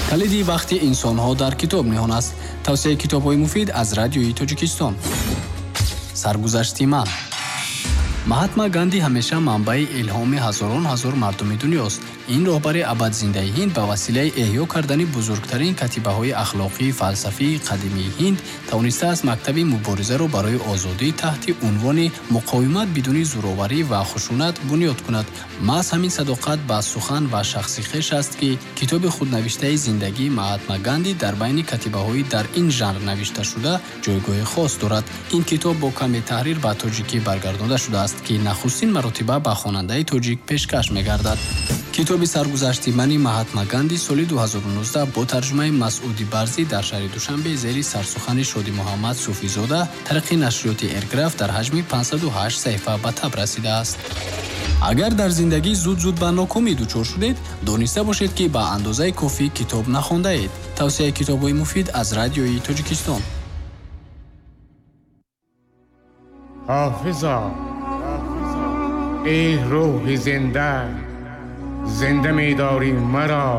کلیدی وقتی انسان‌ها در کتاب نهان است. توصیه کتاب‌های مفید از رادیوی تاجیکستان. سرگذشتی من. مهاتما گاندی همیشه منبع الهام هزار مردم دنیاست. این راهبر ابدزنده هند به وسیله احیا کردن بزرگترین کتیبه‌های اخلاقی فلسفی قدیمی هند توانسته است مکتب مبارزه را برای آزادی تحت عنوان مقاومت بدون زورآوری و خشونت بنیاد کند. محض همین صداقت با سخن و شخصی خویش است که کتاب خودنوشته زندگی مهاتما گاندی در بین کتیبه‌های در این ژانر نوشته شده جایگاه خاص دارد. این کتاب با کمی تحریر به تاجیکی برگردانده شده است که نخستین مرتبه به خواننده تاجیک پیشکش می‌گردد. کتاب سرگذشتی من مهاتما گاندی سال 2019 با ترجمه مسعودی برزی در شهر دوشنبه زیر سرسخن شادی محمد صوفی زاده طریق نشریات ایرگرافت در حجم 508 صفحه به تب رسیده است. اگر در زندگی زود به ناکامی دچار شدید، دانسته باشید که به اندازه کافی کتاب نخوانده اید. توصیه کتاب‌های مفید از رادیوی تاجیکستان. حافظا ای روح زنده می‌داری مرا،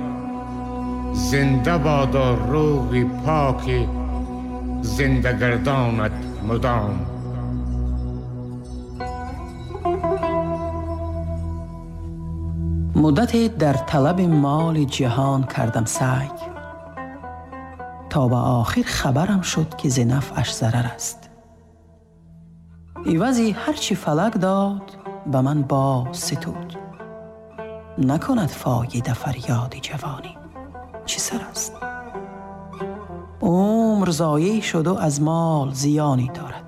زنده بادا روح پاک زنده گردانت مدام. مدتی در طلب مال جهان کردم سعی تا به آخر خبرم شد که ز نفعش ضرر است. عوضی هرچی فلک داد به من باز ستود، نکند فایده فریاد جوانی چه سر است. عمر ضایع شد و از مال زیانی دارد،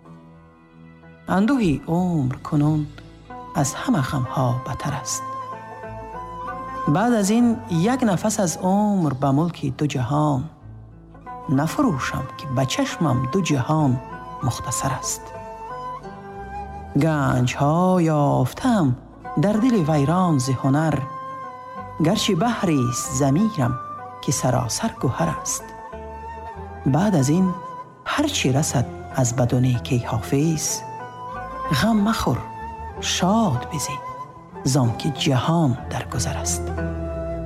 اندوهی عمر کنون از همه غمها بتر است. بعد از این یک نفس از عمر به ملک دو جهان نفروشم که به چشمم دو جهان مختصر است. گنج ها یافتم در دل ویران ز هنر، گرچه بحری است ضمیرم که سراسر گوهر است. بعد از این هر چی رسد از بد و نیکی حافظ، غم مخور شاد بزی زان که جهان در گذر است.